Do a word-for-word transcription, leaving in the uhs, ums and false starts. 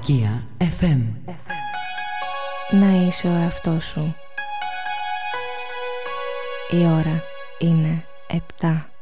Λευκία εφ εμ. Να είσαι ο εαυτός σου. Η ώρα είναι επτά.